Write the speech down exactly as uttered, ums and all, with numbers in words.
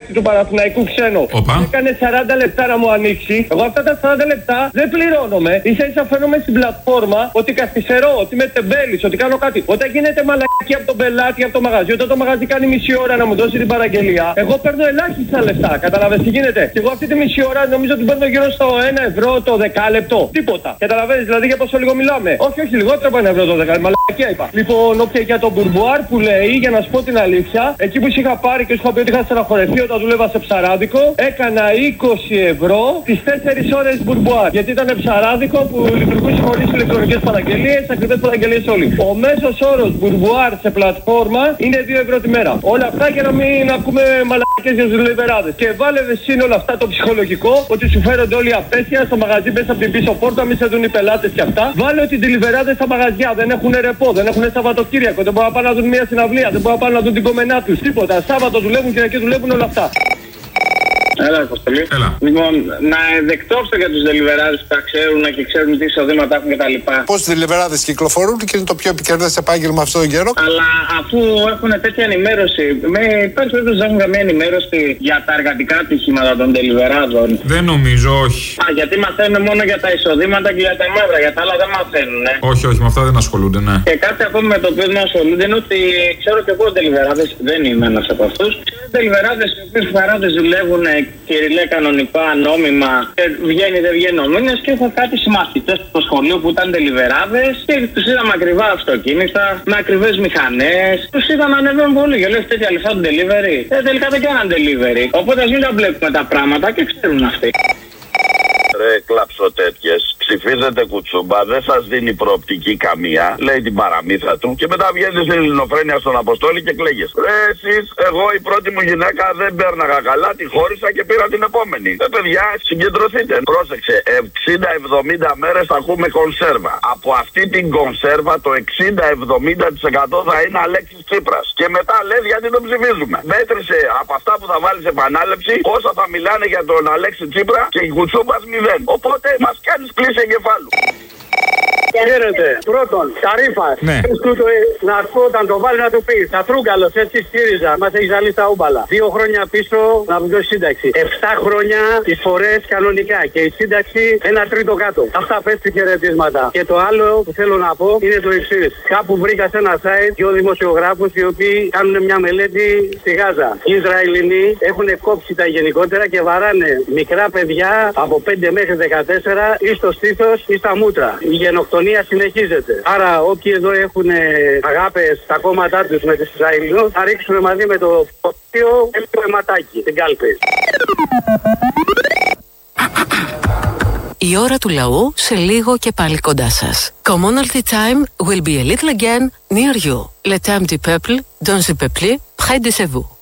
παίκτη του Παναθηναϊκού ξένο. Οπα. Έκανε σαράντα λεπτά να μου ανοίξει. Εγώ αυτά τα σαράντα λεπτά δεν πληρώνομαι. Ίσα ίσα φαίνομαι στην πλατφόρμα ότι καθυστερώ, ότι είμαι τεμπέλης, ότι κάνω κάτι. Όταν γίνεται μαλακή από τον πελάτη, από το μαγαζί, όταν το μαγαζί κάνει μισή ώρα να μου δώσει την παραγγελία, εγώ παίρνω ελάχιστα λεφτά. Καταλαβαίνεις τι γίνεται. Και εγώ αυτή τη μισή ώρα νομίζω ότι παίρνω γύρω στο ένα ευρώ το δεκάλεπτο. Τίποτα. Καταλαβαίνεις δηλαδή για πόσο λίγο μιλάμε. Όχι, όχι, λιγότερο από ένα ευρώ το δεκάλεπτο. Μαλακία είπα. Λοιπόν, όποια για τον μπουρμπουάρ που λέει, για να σου πω την αλήθεια, εκεί που είχα πάρει και σου είχα πει ότι είχα στεναχωρευτεί όταν δούλευα σε ψαράδικο, έκανα είκοσι ευρώ τις τέσσερις ώρες μπουρμπουάρ. Γιατί ήταν ψαράδικο που λειτουργούσε χωρίς ηλεκτρονικές παραγγελίες, ακριβές παραγγελίες όλοι. Ο μέσος όρος μπουρμπουάρ σε πλατφόρμα είναι δύο ευρώ τη μέρα. Όλα αυτά για να μην ακούμε μαλακές για τους λιβεράδες. Και βάλε εσύ όλα αυτά το ψυχολογικό, ότι σου φέρονται όλοι απέσια στο μαγαζί μέσα από την πίσω πόρτα, μη σε δουν οι πελάτες και αυτά. Βάλε ότι οι λιβεράδες στα μαγαζιά δεν έχουν ρεπό, δεν έχουν Σαββατοκύριακο, δεν μπορούν να πάνε να δουν μια συναυλία, δεν μπορούν να πάνε να δουν την κομμενά τους. Τίποτα. Σάββατο δουλεύουν και εκεί δουλεύουν όλα αυτά. Έλα, Αποστολή. Έλα. Λοιπόν, να δεκτόψω για τους δελιβεράδες που τα ξέρουν και ξέρουν τι εισοδήματα έχουν κτλ. Πώς οι δελιβεράδες κυκλοφορούν και είναι το πιο επικερδές επάγγελμα αυτόν τον καιρό. Αλλά αφού έχουν τέτοια ενημέρωση, με υπάρχει περίπτωση να έχουν καμία ενημέρωση για τα εργατικά ατυχήματα των δελιβεράδων. Δεν νομίζω, όχι. Α, γιατί μαθαίνουν μόνο για τα εισοδήματα και για τα μαύρα, για τα άλλα δεν μαθαίνουν. Ε. Όχι, όχι, με αυτά δεν ασχολούνται, ναι. Και κάτι ακόμη με το οποίο δεν ασχολούνται είναι ότι ξέρω και εγώ δελιβεράδες, δεν είμαι ένας από αυτούς. Ξέρω δελιβεράδες οι οποίοι χαράδες δουλεύουν κυριλέ κανονικά, νόμιμα, και βγαίνει δεν βγαίνει ο μήνες και έχω κάτι συμμαθητές στο σχολείο που ήταν δελιβεράδες και τους είδαμε ακριβά αυτοκίνητα, με ακριβές μηχανές. Τους είδαμε να ανεβαίνουν πολύ και λέω τέτοια λεφτά του delivery. Ε, τελικά δεν κάναν delivery. Οπότε ας μην τα βλέπουμε τα πράγματα και ξέρουν αυτοί. Ρε κλαψοτέτιες, ψηφίζετε κουτσούμπα, δεν σας δίνει προοπτική καμία, λέει την παραμύθα του και μετά βγαίνει στην ελληνοφρένεια στον Αποστόλη και κλαίγες. Ρε εσείς, εγώ η πρώτη μου γυναίκα δεν πέρναγα καλά, τη χώρισα και πήρα την επόμενη. Ε παιδιά, συγκεντρωθείτε. Πρόσεξε, εξήντα εβδομήντα μέρες θα ακούμε κονσέρβα. Από αυτή την κονσέρβα το εξήντα εβδομήντα τοις εκατό θα είναι Αλέξης Τσίπρας. Και μετά λες γιατί τον ψηφίζουμε. Μέτρησε από αυτά που θα βάλεις επανάληψη, όσα θα μιλάνε για τον Αλέξη Τσίπρα και η κουτσούμπας μηδέν. Οπότε μας κάνεις κλίση εγκεφάλου. Χαίρετε. Πρώτον, Καρύφας. Ναι. Να έρθω όταν το βάλει να του πει. Θα Τρούγκαλος, έτσι ΣΥΡΙΖΑ. Μας έχει ζαλίσει τα ούμπαλα. Δύο χρόνια πίσω να μου δώσει σύνταξη. Εφτά χρόνια τις φορές κανονικά. Και η σύνταξη ένα τρίτο κάτω. Αυτά πες του χαιρετίσματα. Και το άλλο που θέλω να πω είναι το εξής. Κάπου βρήκα σε ένα site δύο δημοσιογράφους οι οποίοι κάνουν μια μελέτη στη Γάζα. Οι Ισραηλινοί έχουν κόψει τα γενικότερα και βαράνε μικρά παιδιά από πέντε μέχρι δεκατέσσερα ή στο στήθος ή στα μούτρα. Η γενοκτονία συνεχίζεται. Άρα όποιοι εδώ έχουν αγάπες στα κόμματά τους με τους Ισραηλινούς θα ρίξουμε μαζί με το ποπτίο και το αιματάκι την κάλπη. Η ώρα του λαού σε λίγο και πάλι κοντά σας. Commonalty time will be a little again near you. Le temps du peuple, dans le peuple, près de vous.